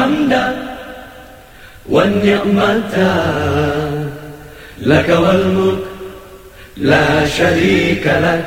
الحمد والنعمة لك والملك لا شريك لك.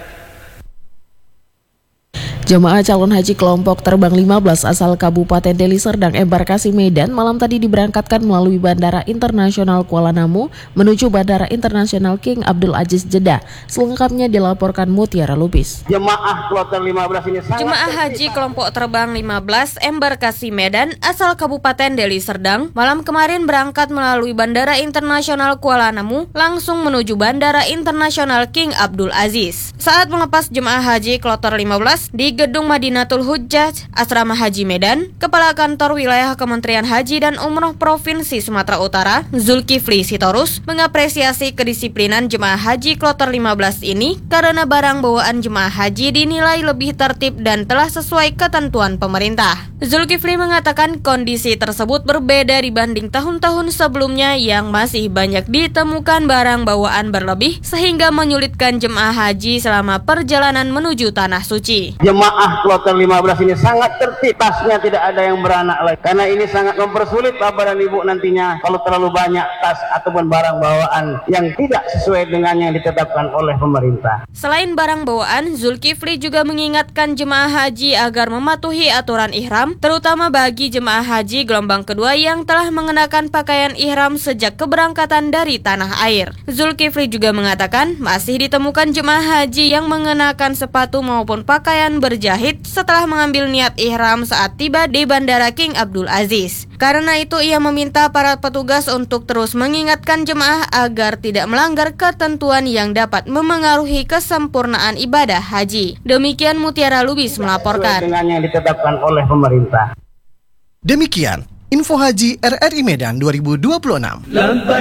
Jemaah calon haji kelompok terbang 15 asal Kabupaten Deli Serdang Embarkasi Medan malam tadi diberangkatkan melalui Bandara Internasional Kuala Namu menuju Bandara Internasional King Abdul Aziz Jeddah. Selengkapnya dilaporkan Mutiara Lubis. Jemaah kloter 15 ini Jemaah haji kelompok terbang 15 Embarkasi Medan asal Kabupaten Deli Serdang malam kemarin berangkat melalui Bandara Internasional Kuala Namu langsung menuju Bandara Internasional King Abdul Aziz. Saat melepas jemaah haji kloter 15 di Gedung Madinatul Hujjaj, Asrama Haji Medan, Kepala Kantor Wilayah Kementerian Haji dan Umroh Provinsi Sumatera Utara, Zulkifli Sitorus, mengapresiasi kedisiplinan jemaah haji kloter 15 ini karena barang bawaan jemaah haji dinilai lebih tertib dan telah sesuai ketentuan pemerintah. Zulkifli mengatakan kondisi tersebut berbeda dibanding tahun-tahun sebelumnya yang masih banyak ditemukan barang bawaan berlebih sehingga menyulitkan jemaah haji selama perjalanan menuju Tanah Suci. Jemaah kloter 15 ini sangat tertib, tasnya tidak ada yang beranak lagi. Karena ini sangat mempersulit Bapak dan Ibu nantinya kalau terlalu banyak tas ataupun barang bawaan yang tidak sesuai dengan yang ditetapkan oleh pemerintah. Selain barang bawaan, Zulkifli juga mengingatkan jemaah haji agar mematuhi aturan ihram, terutama bagi jemaah haji gelombang kedua yang telah mengenakan pakaian ihram sejak keberangkatan dari tanah air. Zulkifli juga mengatakan masih ditemukan jemaah haji yang mengenakan sepatu maupun pakaian berjahit setelah mengambil niat ihram saat tiba di Bandara King Abdul Aziz. Karena itu ia meminta para petugas untuk terus mengingatkan jemaah agar tidak melanggar ketentuan yang dapat memengaruhi kesempurnaan ibadah haji. Demikian Mutiara Lubis melaporkan. Dengan yang ditetapkan oleh pemerintah. Demikian info haji RRI Medan 2026.